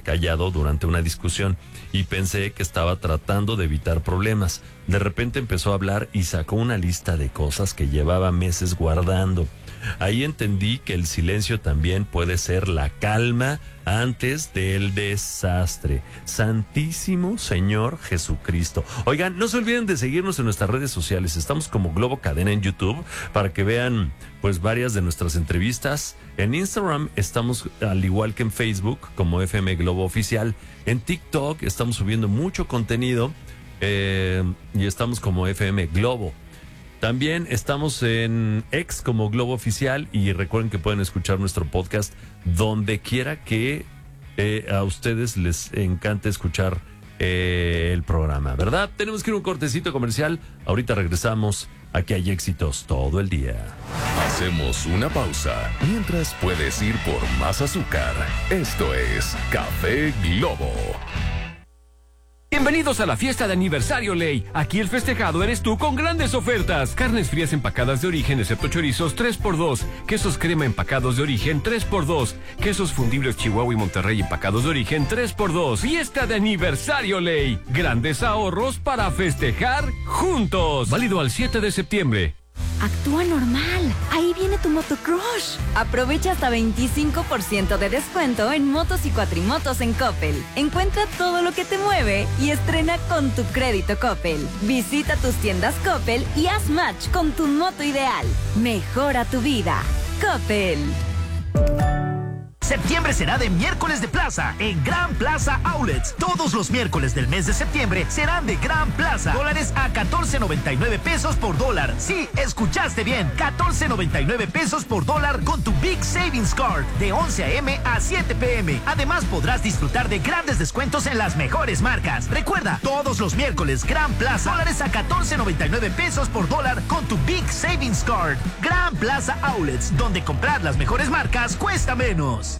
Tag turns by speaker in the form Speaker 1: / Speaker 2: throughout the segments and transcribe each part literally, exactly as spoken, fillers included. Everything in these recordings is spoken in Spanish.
Speaker 1: callado durante una discusión y pensé que estaba tratando de evitar problemas. De repente empezó a hablar y sacó una lista de cosas que llevaba meses guardando. Ahí entendí que el silencio también puede ser la calma antes del desastre. Santísimo Señor Jesucristo. Oigan, no se olviden de seguirnos en nuestras redes sociales. Estamos como Globo Cadena en YouTube para que vean pues varias de nuestras entrevistas. En Instagram estamos al igual que en Facebook como F M Globo Oficial. En TikTok estamos subiendo mucho contenido eh, y estamos como F M Globo. También estamos en X como Globo Oficial y recuerden que pueden escuchar nuestro podcast donde quiera que eh, a ustedes les encante escuchar eh, el programa, ¿verdad? Tenemos que ir a un cortecito comercial. Ahorita regresamos. Aquí hay éxitos todo el día.
Speaker 2: Hacemos una pausa mientras puedes ir por más azúcar. Esto es Café Globo.
Speaker 3: Bienvenidos a la fiesta de aniversario Ley. Aquí el festejado eres tú con grandes ofertas. Carnes frías empacadas de origen excepto chorizos tres por dos. Quesos crema empacados de origen tres por dos. Quesos fundibles Chihuahua y Monterrey empacados de origen tres por dos. Fiesta de aniversario Ley. Grandes ahorros para festejar juntos. Válido al siete de septiembre.
Speaker 4: Actúa normal. Ahí viene tu motocrush. Aprovecha hasta veinticinco por ciento de descuento en motos y cuatrimotos en Coppel. Encuentra todo lo que te mueve y estrena con tu crédito Coppel. Visita tus tiendas Coppel y haz match con tu moto ideal. Mejora tu vida. Coppel.
Speaker 5: Septiembre será de miércoles de plaza en Gran Plaza Outlets. Todos los miércoles del mes de septiembre serán de Gran Plaza. Dólares a catorce noventa y nueve pesos por dólar. Sí, escuchaste bien. catorce noventa y nueve pesos por dólar con tu Big Savings Card de once a eme a siete pe eme. Además podrás disfrutar de grandes descuentos en las mejores marcas. Recuerda, todos los miércoles Gran Plaza. Dólares a catorce noventa y nueve pesos por dólar con tu Big Savings Card. Gran Plaza Outlets, donde comprar las mejores marcas cuesta menos.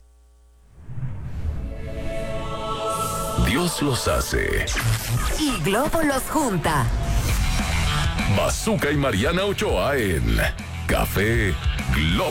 Speaker 2: Dios los hace
Speaker 4: Y Globo los junta.
Speaker 2: Bazooka y Mariana Ochoa en Café Globo.